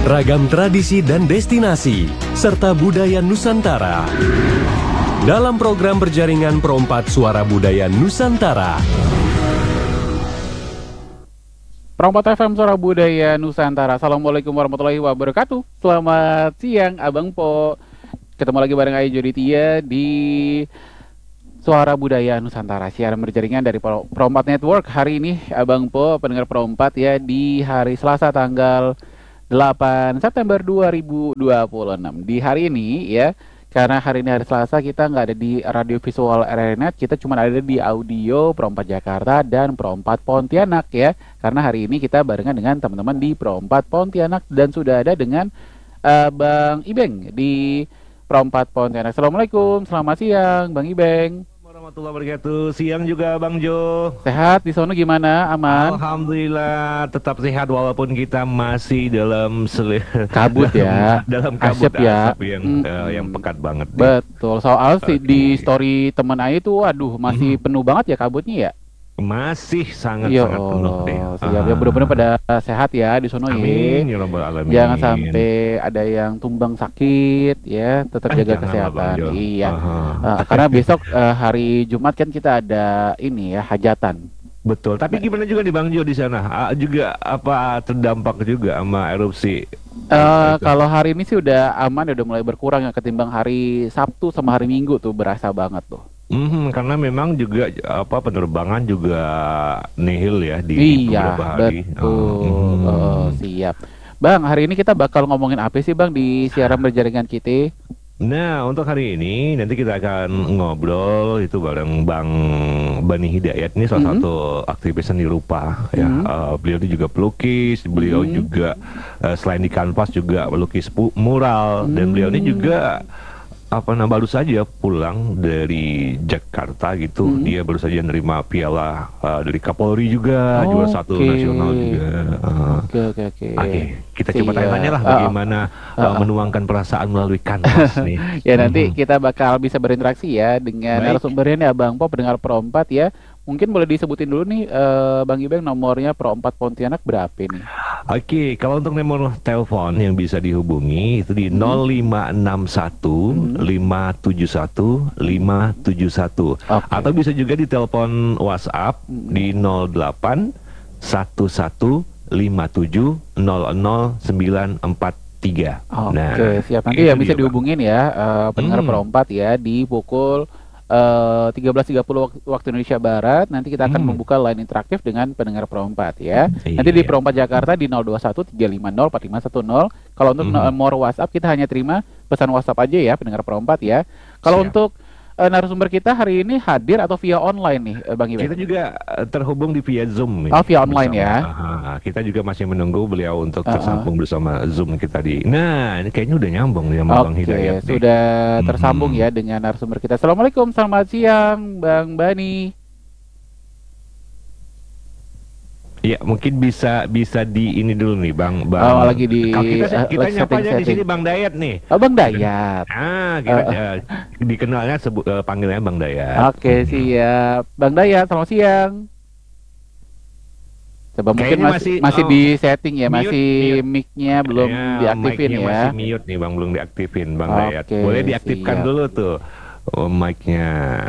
ragam tradisi dan destinasi, serta budaya Nusantara. Dalam program berjaringan Pro4 Suara Budaya Nusantara. Pro4 FM Suara Budaya Nusantara. Assalamualaikum warahmatullahi wabarakatuh. Selamat siang Abang Po. Ketemu lagi bareng Ayu Joditia di Suara Budaya Nusantara, siaran berjaringan dari Pro4 Network. Hari ini Abang Po, pendengar Pro4 ya, di hari Selasa tanggal 8 September 2026. Di hari ini ya, karena hari ini hari Selasa, kita nggak ada di radio visual RRNet, kita cuma ada di audio Pro4 Jakarta dan Pro4 Pontianak ya. Karena hari ini kita barengan dengan teman-teman di Pro4 Pontianak dan sudah ada dengan Bang Ibeng di Pro4 Pontianak. Assalamualaikum, selamat siang Bang Ibeng. Warahmatullahi wabarakatuh. Siang juga Bang Jo. Sehat di sono gimana? Aman? Alhamdulillah tetap sehat walaupun kita masih dalam kabut ya. dalam kabut asap ya. Yang pekat banget. Betul. Soal di story teman Ayu tuh, aduh masih penuh banget ya kabutnya ya. Masih sangat-sangat penuh deh. Siap ya, benar-benar pada sehat ya di sono ya. Amin ya rabbal alamin. Jangan sampai ada yang tumbang sakit ya, tetap jaga kesehatan. Iya. Karena besok hari Jumat kan kita ada ini ya, hajatan. Betul. Tapi gimana juga di Bang Jo di sana? Juga apa terdampak juga sama erupsi? Kalau hari ini sih udah aman, udah mulai berkurang ya, ketimbang hari Sabtu sama hari Minggu tuh berasa banget tuh. Karena memang juga penerbangan juga nihil ya di beberapa hari. Betul. Siap. Bang, hari ini kita bakal ngomongin apa sih Bang di siaran berjaringan kita? Nah, untuk hari ini nanti kita akan ngobrol itu bareng Bang Bani Hidayat. Ini salah satu aktivis seni rupa ya. Beliau itu juga pelukis, beliau juga selain di kanvas juga pelukis mural, dan beliau ini juga baru saja pulang dari Jakarta gitu. Dia baru saja nerima piala dari Kapolri juga, juara 1 nasional juga. Oke. Kita coba tanya-tanya lah bagaimana menuangkan perasaan melalui kanvas nih. Ya nanti kita bakal bisa berinteraksi ya dengan narasumbernya nih Abang Po, pendengar Pro4 ya. Mungkin boleh disebutin dulu nih Bang Ibeng, nomornya Pro4 Pontianak berapa nih? Oke, kalau untuk nomor telepon yang bisa dihubungi itu di 0561 571 571. Atau bisa juga di telepon WhatsApp di 08 11 57 00 943. Siap. Nanti ya bisa dihubungin ya pendengar Pro4 ya di pukul 13.30 waktu Indonesia Barat. Nanti kita akan membuka line interaktif dengan pendengar Pro4 ya. Nanti di Pro4 Jakarta di 021 350 4510. Kalau untuk nomor WhatsApp kita hanya terima pesan WhatsApp aja ya pendengar Pro4 ya. Kalau untuk narasumber kita hari ini hadir atau via online nih Bang Ibeng? Kita juga terhubung via Zoom. Via online ya. Kita juga masih menunggu beliau untuk tersambung bersama Zoom kita di. Nah, ini kayaknya udah nyambung nih sama Bang Hidayat. Sudah tersambung ya dengan narasumber kita. Assalamualaikum, selamat siang Bang Bani. Ya, mungkin bisa di ini dulu nih Bang. Lagi di kita nyapa aja di sini Bang Dayat nih. Bang Dayat. Kita dikenalnya panggilnya Bang Dayat. Oke, siap. Bang Dayat, selamat siang. Coba mungkin masih di setting ya, masih mic-nya belum diaktifin ya. Masih mute nih Bang, belum diaktifin Bang Dayat. Boleh diaktifkan dulu tuh mic-nya.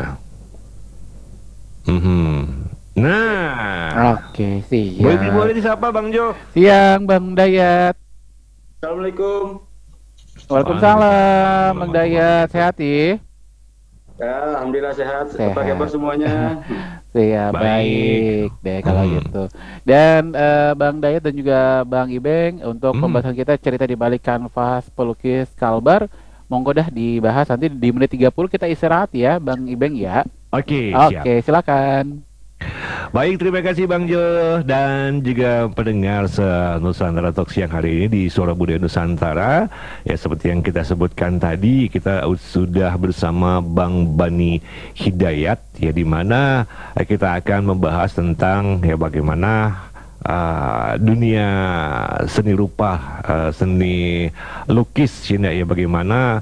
Nah, siap. Boleh disapa Bang Jo. Siang Bang Dayat. Assalamualaikum. Waalaikumsalam Bang Dayat, sehat ya? Ya, alhamdulillah sehat. Apa kabar semuanya? Siap, baik deh kalau gitu. Dan Bang Dayat dan juga Bang Ibeng, untuk pembahasan kita cerita di balik kanvas pelukis Kalbar, monggo dah dibahas. Nanti di menit 30 kita istirahat ya Bang Ibeng ya. Oke, silakan. Baik, terima kasih Bang Jo dan juga pendengar Nusantara Talk siang hari ini di Suara Budaya Nusantara. Ya, seperti yang kita sebutkan tadi, kita sudah bersama Bang Bani Hidayat ya, di mana kita akan membahas tentang ya bagaimana dunia seni rupa, seni lukis ya, bagaimana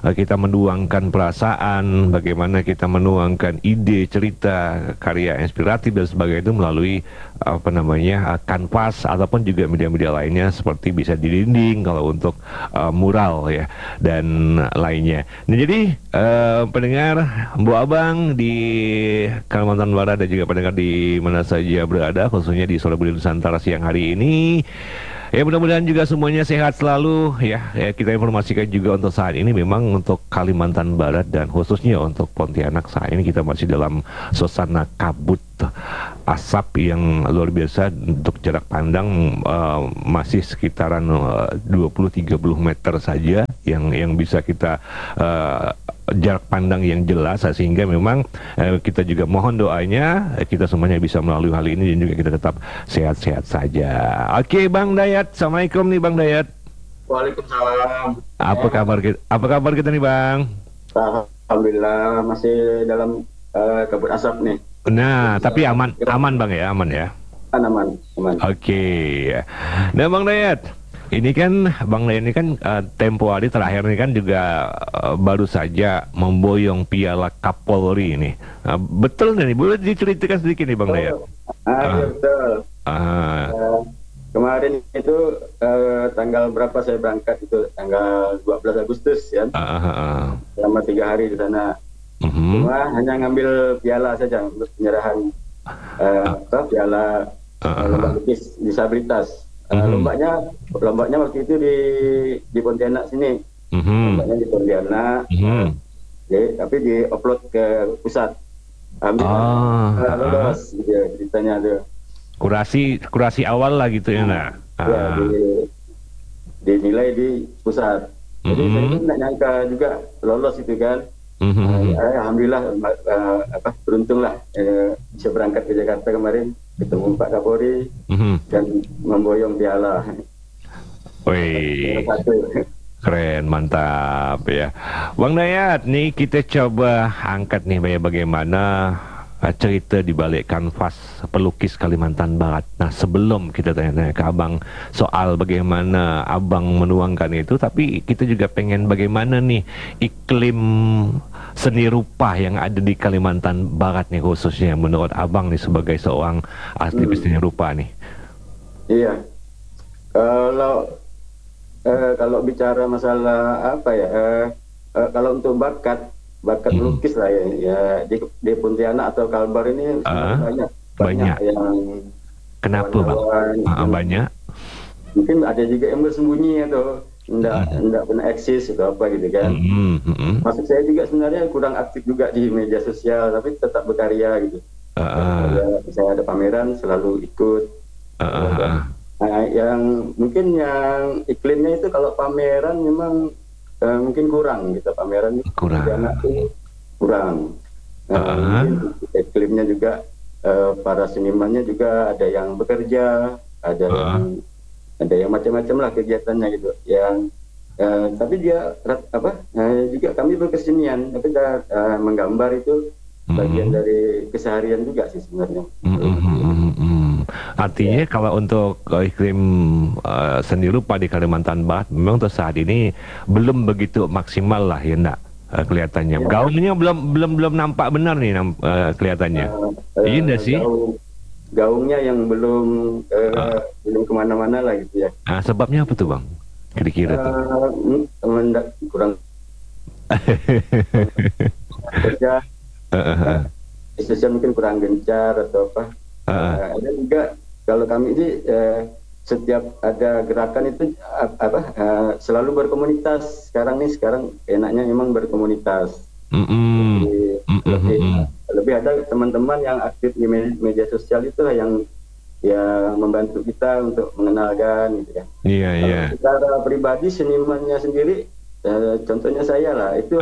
kita menuangkan perasaan, bagaimana kita menuangkan ide, cerita, karya inspiratif dan sebagainya itu melalui kanvas ataupun juga media-media lainnya seperti bisa di dinding kalau untuk mural ya dan lainnya. Nah, jadi pendengar Bu Abang di Kalimantan Barat dan juga pendengar di mana saja berada, khususnya di Suara Budaya Nusantara siang hari ini, ya mudah-mudahan juga semuanya sehat selalu ya. Kita informasikan juga untuk saat ini memang untuk Kalimantan Barat dan khususnya untuk Pontianak saat ini kita masih dalam suasana kabut asap yang luar biasa. Untuk jarak pandang masih sekitaran 20-30 meter saja yang bisa kita jarak pandang yang jelas, sehingga memang kita juga mohon doanya kita semuanya bisa melalui hal ini dan juga kita tetap sehat-sehat saja. Oke, Bang Dayat, assalamualaikum nih Bang Dayat. Waalaikumsalam. Apa kabar kita nih Bang? Alhamdulillah masih dalam kabut asap nih. Nah, tapi aman Bang ya, aman ya. Aman. Oke. Nah Bang Dayat, ini kan Bang Dayat ini kan tempo hari terakhir ini kan juga baru saja memboyong piala Kapolri ini. Betul nih, boleh diceritakan sedikit nih Bang Dayat? Iya betul. Kemarin itu tanggal berapa saya berangkat itu tanggal 12 Agustus ya. Selama 3 hari di sana. Cuma hanya ngambil piala saja untuk penyerahan piala lomba lukis disabilitas. Lombanya waktu itu di Pontianak sini. Lombanya di Pontianak. Tapi di-upload ke pusat. Lolos gitu ceritanya tuh. Kurasi awal lah gitu ya nak. Ya, dinilai di pusat. Jadi saya pun tidak nyangka juga lolos itu kan. Alhamdulillah beruntung lah bisa berangkat ke Jakarta kemarin, ketemu Pak Kapolri dan memboyong piala. Wih, keren, mantap ya Bang Dayat. Nih kita coba angkat nih bagaimana cerita di balik kanvas pelukis Kalimantan Barat. Nah, sebelum kita tanya-tanya ke Abang soal bagaimana Abang menuangkan itu, tapi kita juga pengen bagaimana nih iklim seni rupa yang ada di Kalimantan Barat nih, khususnya menurut Abang nih sebagai seorang aktivis seni rupa nih. Iya. Kalau bicara masalah apa ya, kalau untuk bakat melukis lah ya di Pontianak atau Kalbar ini banyak yang kenapa Bang? Banyak. Mungkin ada juga yang bersembunyi atau enggak pernah eksis atau apa gitu kan. Maksud saya juga sebenarnya kurang aktif juga di media sosial tapi tetap berkarya gitu. Saya ada pameran selalu ikut. Yang mungkin yang iklimnya itu kalau pameran memang mungkin kurang gitu, pameran kurang. Iklimnya juga para senimannya juga ada yang bekerja, ada yang macam-macam lah kegiatannya gitu. Yang tapi dia juga kami berkesenian, tapi menggambar itu bagian dari keseharian juga sih sebenarnya. Artinya kalau untuk iklim seni rupa di Kalimantan Barat memang untuk saat ini belum begitu maksimal lah ya nak, kelihatannya. Gaungnya belum nampak benar nih kelihatannya. Iya enggak sih? Gaungnya yang belum kemana-mana lah gitu ya. Sebabnya apa tuh Bang? Kira-kira tuh? Kurang kerja. Istilahnya mungkin kurang gencar atau apa. Ada juga kalau kami ini setiap ada gerakan itu selalu berkomunitas. Sekarang enaknya memang berkomunitas. Lebih ada teman-teman yang aktif di media sosial itu yang membantu kita untuk mengenalkan gitu ya. Iya. Secara pribadi senimannya sendiri, contohnya saya lah itu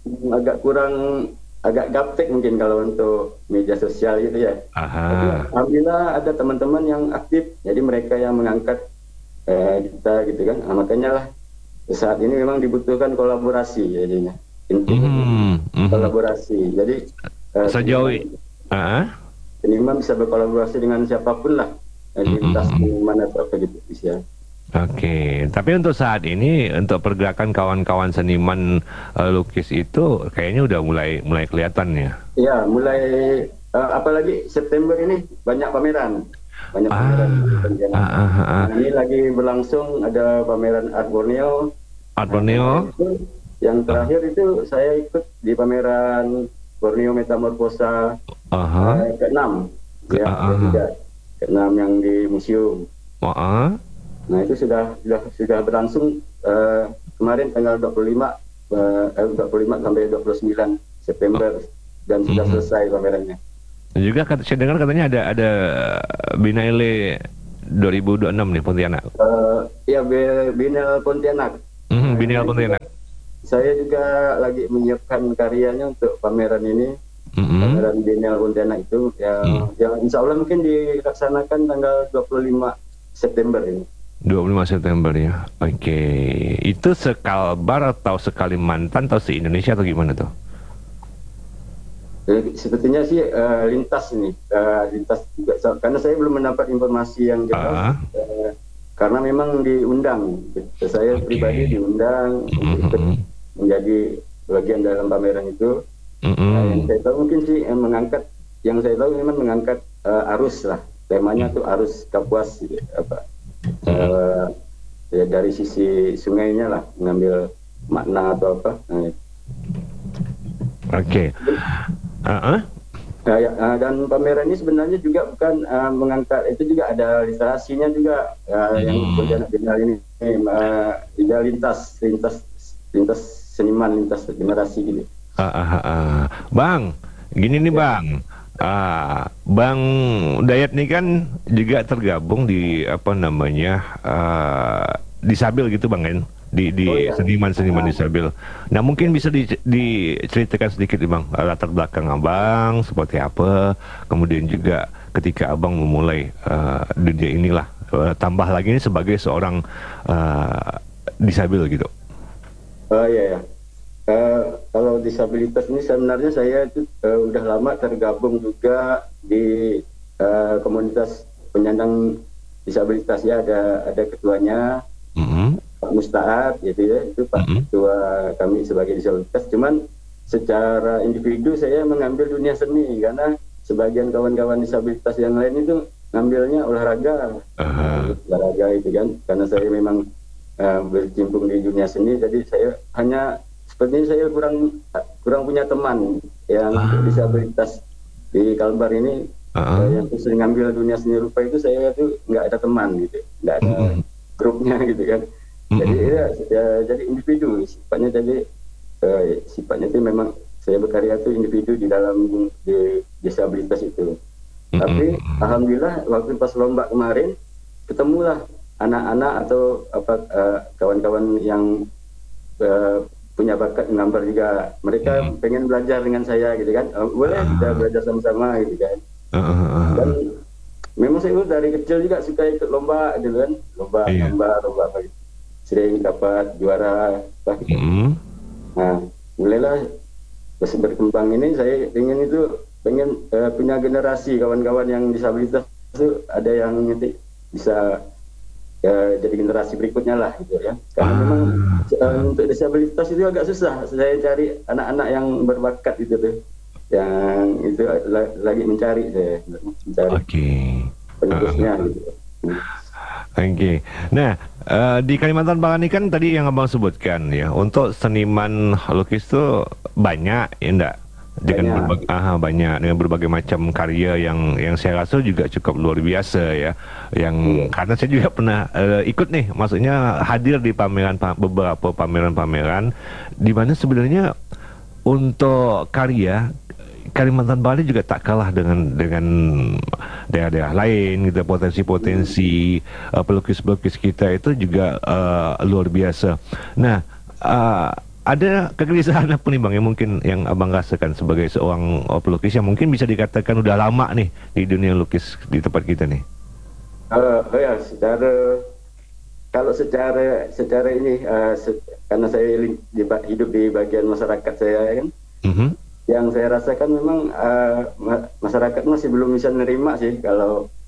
agak gaptek mungkin kalau untuk media sosial gitu ya. Tapi alhamdulillah ada teman-teman yang aktif, jadi mereka yang mengangkat kita gitu kan. Makanya lah saat ini memang dibutuhkan kolaborasi jadinya. Intinya kolaborasi. Jadi sejauh seniman bisa berkolaborasi dengan siapapun lah, di lintas seniman atau apa gitu bisa. Oke, tapi untuk saat ini untuk pergerakan kawan-kawan seniman lukis itu kayaknya udah mulai kelihatan ya. Iya, mulai apalagi September ini banyak pameran. Banyak pameran di Pontianak. Nah, ini lagi berlangsung ada pameran Art Borneo. Art Borneo. Yang terakhir itu saya ikut di pameran Borneo Metamorfosa ke-6. Ya, ke-6 yang di museum. Nah, itu sudah berlangsung kemarin tanggal 25 sampai 29 September dan sudah selesai pamerannya. Juga saya dengar katanya ada Binaile 2026 nih Pontianak. Ya, Biennale Pontianak. Biennale Pontianak. Saya juga lagi menyiapkan karyanya untuk pameran ini. Pameran Biennale Pontianak itu yang insya Allah mungkin dilaksanakan tanggal 25 September ini. 25 September ya. Oke. Itu sekalbar atau sekalimantan atau se-Indonesia atau gimana tuh? Sepertinya sih lintas ini, lintas juga. Karena saya belum mendapat informasi yang jelas. Karena memang diundang. Saya pribadi diundang untuk ikut menjadi bagian dalam pameran itu. Yang saya tahu mungkin sih yang saya tahu memang mengangkat arus lah. Temanya tuh arus Kapuas gitu, ya dari sisi sungainya lah, mengambil makna atau apa. Oke. Dan pameran ini sebenarnya juga bukan mengangkat, itu juga ada literasinya juga yang Pontianak Biennale ini ada lintas seniman, lintas generasi gitu. Bang, gini nih Bang. Bang Dayat nih kan juga tergabung di disabil gitu Bang kan, di seniman-seniman disabil. Nah mungkin bisa diceritakan sedikit nih Bang, latar belakang Abang seperti apa, kemudian juga ketika Abang memulai dunia inilah, tambah lagi ini sebagai seorang disabil gitu. Iya. Kalau disabilitas ini sebenarnya saya itu udah lama tergabung juga di komunitas penyandang disabilitas ya, ada ketuanya Pak Musta'ad gitu ya, itu Pak Ketua kami sebagai disabilitas. Cuman secara individu saya mengambil dunia seni karena sebagian kawan-kawan disabilitas yang lain itu ngambilnya olahraga itu kan, karena saya memang berkecimpung di dunia seni, jadi saya hanya sepertinya saya kurang punya teman yang disabilitas di Kalbar ini. Yang sering ngambil dunia seni rupa itu saya tuh nggak ada teman gitu, nggak ada grupnya gitu kan. Jadi jadi individu sifatnya, jadi sifatnya itu memang saya berkarya itu individu di dalam disabilitas itu. Tapi alhamdulillah waktu pas lomba kemarin ketemulah anak-anak atau kawan-kawan yang punya bakat gambar juga. Mereka pengen belajar dengan saya gitu kan. Boleh kita belajar sama-sama gitu kan. Dan memang saya dari kecil juga suka ikut lomba gitu kan. Lomba gambar, lomba apa gitu. Sering dapat juara gitu. Nah, mulailah berkembang ini, saya pengen punya generasi kawan-kawan yang disabilitas itu ada yang bisa jadi generasi berikutnya lah gitu ya. Karena memang untuk disabilitas itu agak susah. Saya cari anak-anak yang berbakat gitu tuh. Yang itu lagi mencari penerusnya gitu. Oke. Nah, di Kalimantan Barat ini kan tadi yang Abang sebutkan ya, untuk seniman lukis itu banyak ya enggak? Dengan berbagai macam karya yang saya rasa juga cukup luar biasa ya, yang karena saya juga pernah ikut nih, maksudnya hadir di beberapa pameran di mana sebenarnya untuk karya Kalimantan Barat juga tak kalah dengan daerah-daerah lain gitu. Potensi-potensi pelukis-pelukis kita itu juga luar biasa. Nah, ada kegelisahan apa nih Bang yang mungkin yang Abang rasakan sebagai seorang pelukis yang mungkin bisa dikatakan udah lama nih di dunia lukis di tempat kita nih? Ya, kalau secara ini karena saya hidup di bagian masyarakat saya kan, yang saya rasakan memang masyarakat masih belum bisa menerima sih kalau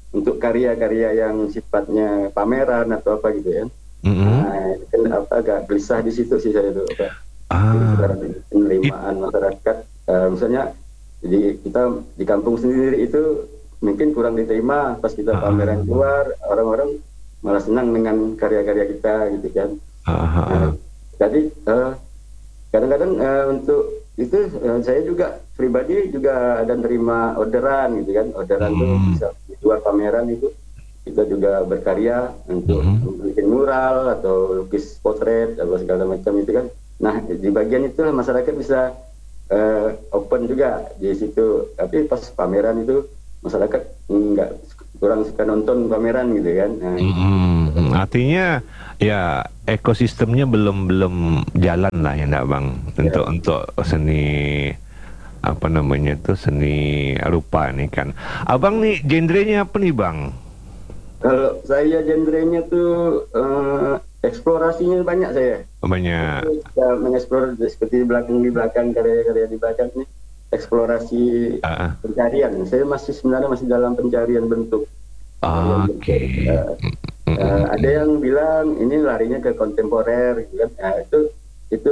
untuk karya-karya yang sifatnya pameran atau apa gitu ya. Kan agak gelisah di situ sih saya tuh penerimaan masyarakat. Misalnya kita di kampung sendiri itu mungkin kurang diterima, pas kita pameran keluar orang-orang malah senang dengan karya-karya kita gitu kan. Jadi kadang-kadang untuk itu saya juga pribadi juga ada terima orderan gitu kan. Orderan tuh bisa di luar pameran itu kita juga berkarya untuk bikin mural atau lukis potret atau segala macam itu kan. Nah di bagian itu masyarakat bisa open juga di situ. Tapi pas pameran itu masyarakat kurang suka nonton pameran gitu kan. Artinya ya ekosistemnya belum jalan lah ya enggak Bang, untuk seni apa namanya tuh, seni rupa nih kan. Abang nih genrenya apa nih Bang? Kalau saya genrenya tuh eksplorasinya banyak saya. Banyak. Saya mengeksplor seperti di belakang karya-karya di belakang nih, eksplorasi pencarian. Saya sebenarnya masih dalam pencarian bentuk. Oke. Ada yang bilang ini larinya ke kontemporer gitu kan. Itu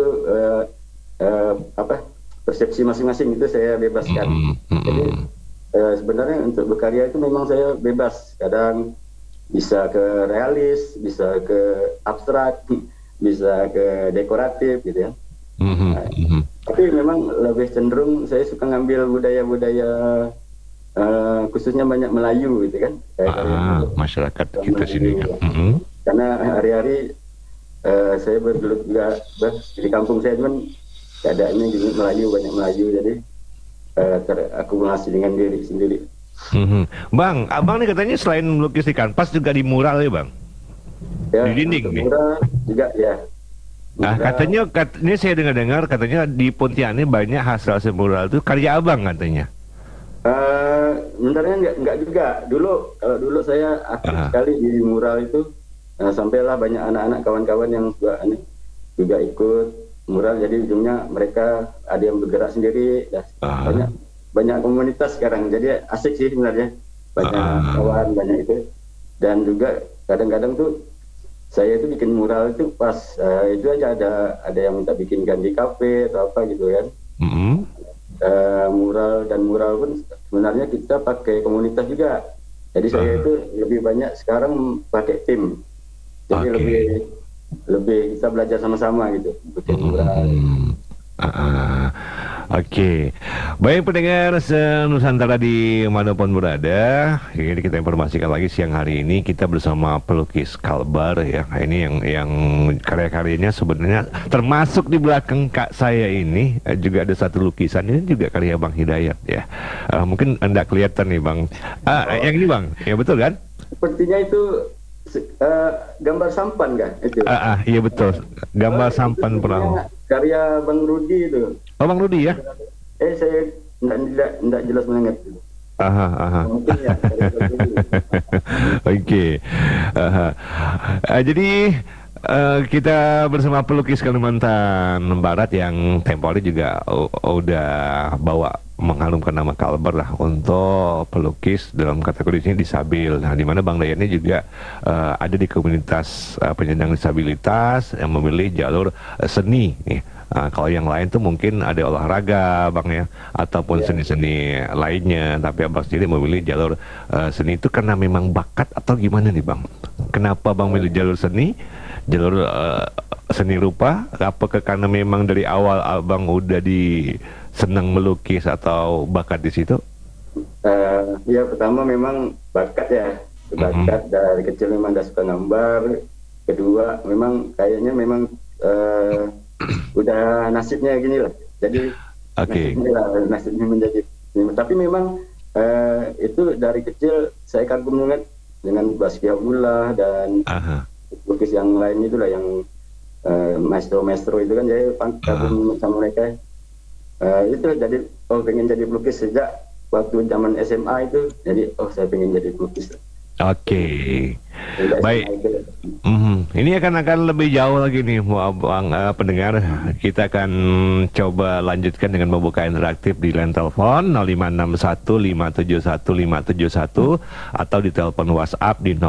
persepsi masing-masing, itu saya bebaskan. Jadi sebenarnya untuk berkarya itu memang saya bebas. Kadang bisa ke realis, bisa ke abstrak, bisa ke dekoratif gitu ya. Tapi memang lebih cenderung saya suka ngambil budaya-budaya khususnya banyak Melayu gitu kan. Masyarakat kita sini kan. Karena hari-hari saya bergelut juga di kampung saya, cuman keadaannya juga banyak Melayu, jadi terakumulasi dengan diri sendiri. Bang, abang nih katanya selain melukis di kanvas juga di mural ya Bang? Ya, di dinding nih? Mural juga ya. Katanya ini saya dengar katanya di Pontianak banyak hasil mural itu karya abang katanya. Sebenarnya enggak juga. Kalau dulu saya aktif sekali di mural itu, sampailah banyak anak-anak kawan-kawan yang juga ikut mural. Jadi ujungnya mereka ada yang bergerak sendiri. Banyak komunitas sekarang. Jadi asik sih sebenarnya. Banyak kawan, banyak itu. Dan juga kadang-kadang tuh saya itu bikin mural itu pas itu aja ada yang minta bikinkan di kafe atau apa gitu kan. Mural pun sebenarnya kita pakai komunitas juga. Jadi saya itu lebih banyak sekarang pakai tim. Jadi lebih kita belajar sama-sama gitu bikin mural. Oke. Baik pendengar Nusantara di manapun berada, ini kita informasikan lagi siang hari ini kita bersama pelukis Kalbar ya. Ini yang karya-karyanya sebenarnya termasuk di belakang kak saya ini juga ada satu lukisan, ini juga karya Bang Hidayat ya. Mungkin Anda kelihatan nih Bang. Yang ini Bang, ya betul kan? Sepertinya itu gambar sampan kan itu? Iya betul. Gambar sampan perahu. Karya Bang Rudi itu. Oh Bang Rudi ya? Saya tidak jelas mengingat itu. Mungkin ya. Oke. Jadi kita bersama pelukis Kalimantan Barat yang tempo hari juga udah bawa mengharumkan nama Kalbar lah untuk pelukis dalam kategori ini disabil. Nah, di mana Bang Dayan ini juga ada di komunitas penyandang disabilitas yang memilih jalur seni nih. Kalau yang lain tuh mungkin ada olahraga Bang ya, ataupun seni-seni lainnya. Tapi Abang sendiri memilih jalur seni itu karena memang bakat atau gimana nih Bang? Kenapa Bang milih jalur seni? Jalur seni rupa? Apakah karena memang dari awal Abang udah senang melukis atau bakat di situ? Ya pertama memang bakat ya. Bakat dari kecil memang udah suka gambar. Kedua memang kayaknya memang udah nasibnya gini lah. Jadi nasibnya menjadi. Tapi memang itu dari kecil saya kagum banget dengan Basquiat dan lukis yang lain itulah yang maestro-maestro itu kan, jadi kagum sama mereka. Itu jadi pengen jadi pelukis sejak waktu zaman SMA itu. Jadi saya pengen jadi pelukis. Oke. Baik. Ini akan lebih jauh lagi nih, Bang pendengar. Kita akan coba lanjutkan dengan membuka interaktif di line telepon 0561571571 atau di telepon WhatsApp di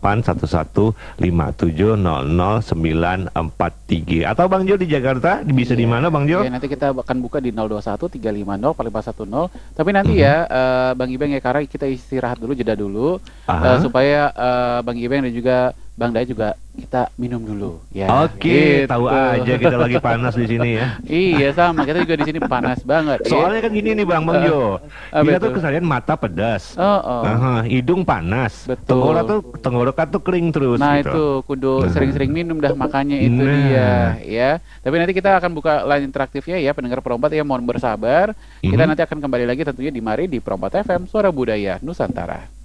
081157000943. Atau Bang Jo di Jakarta bisa di mana Bang Jo? Ya, nanti kita akan buka di 0213504510. Tapi nanti ya Bang Ibeng ya, karena kita istirahat dulu, jeda dulu supaya Bang Ibeng dan juga Bang Dai juga kita minum dulu ya. Oke, gitu. Tahu aja kita lagi panas di sini ya. Iya sama, kita juga di sini panas banget. Soalnya kan gini nih Bang Jo, kita tuh keseharian mata pedas, hidung panas, tenggorokan tuh kering terus. Nah gitu. Itu kudu sering-sering minum dah, makanya itu dia ya. Tapi nanti kita akan buka line interaktifnya ya, pendengar Perompat ya, mohon bersabar. Kita nanti akan kembali lagi tentunya di Mari di Perompat FM Suara Budaya Nusantara.